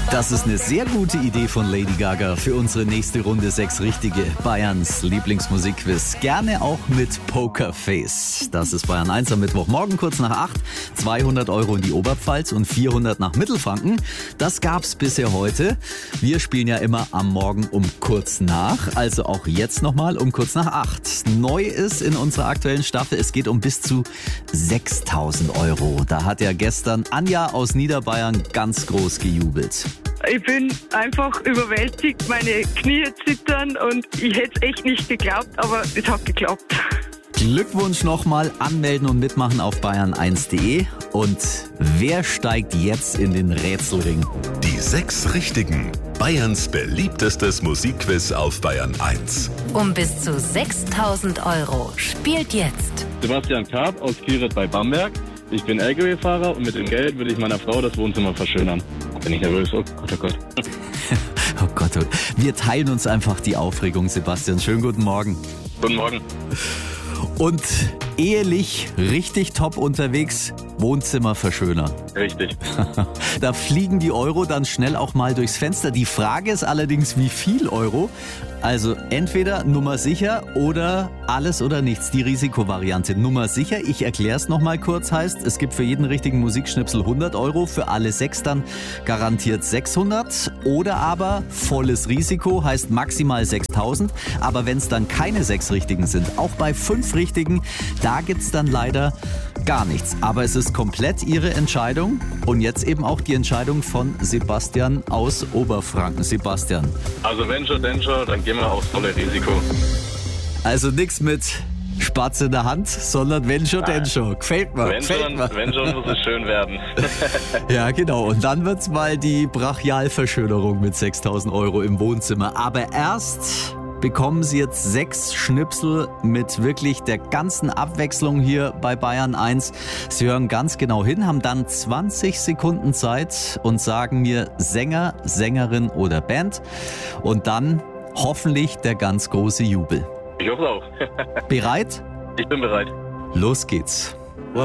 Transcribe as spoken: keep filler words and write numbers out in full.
Das ist eine sehr gute Idee von Lady Gaga für unsere nächste Runde sechs Richtige. Bayerns Lieblingsmusikquiz. Gerne auch mit Pokerface. Das ist Bayern eins am Mittwochmorgen kurz nach acht. zweihundert Euro in die Oberpfalz und vierhundert nach Mittelfranken. Das gab's bisher heute. Wir spielen ja immer am Morgen um kurz nach. Also auch jetzt nochmal um kurz nach acht. Neu ist in unserer aktuellen Staffel, es geht um bis zu sechstausend Euro. Da hat ja gestern Anja aus Niederbayern ganz groß gejubelt. Ich bin einfach überwältigt, meine Knie zittern und ich hätte es echt nicht geglaubt, aber es hat geklappt. Glückwunsch nochmal, anmelden und mitmachen auf bayern eins punkt de. Und wer steigt jetzt in den Rätselring? Die sechs Richtigen. Bayerns beliebtestes Musikquiz auf Bayern eins. Um bis zu sechstausend Euro. Spielt jetzt Sebastian Karp aus Kieret bei Bamberg. Ich bin L K W-Fahrer und mit dem Geld würde ich meiner Frau das Wohnzimmer verschönern. Bin ich nervös? Oh Gott, oh Gott. Oh Gott, oh. Wir teilen uns einfach die Aufregung, Sebastian. Schönen guten Morgen. Guten Morgen. Und ehelich richtig top unterwegs, Wohnzimmerverschöner. Richtig. Da fliegen die Euro dann schnell auch mal durchs Fenster. Die Frage ist allerdings, wie viel Euro? Also entweder Nummer sicher oder alles oder nichts, die Risikovariante. Nummer sicher, ich erkläre es nochmal kurz, heißt, es gibt für jeden richtigen Musikschnipsel hundert Euro, für alle sechs dann garantiert sechshundert. Oder aber volles Risiko, heißt maximal sechstausend. Aber wenn es dann keine sechs Richtigen sind, auch bei fünf Richtigen, da gibt's dann leider gar nichts. Aber es ist komplett Ihre Entscheidung und jetzt eben auch die Entscheidung von Sebastian aus Oberfranken. Sebastian. Also wenn schon, denn schon, dann gehen wir aufs volle Risiko. Also nichts mit Spatz in der Hand, sondern wenn schon, denn schon. Gefällt mir. Wenn gefällt schon, mir. wenn schon, muss es schön werden. Ja, genau. Und dann wird's mal die Brachialverschönerung mit sechstausend Euro im Wohnzimmer. Aber erst bekommen Sie jetzt sechs Schnipsel mit wirklich der ganzen Abwechslung hier bei Bayern eins. Sie hören ganz genau hin, haben dann zwanzig Sekunden Zeit und sagen mir Sänger, Sängerin oder Band. Und dann hoffentlich der ganz große Jubel. Ich hoffe auch. Bereit? Ich bin bereit. Los geht's.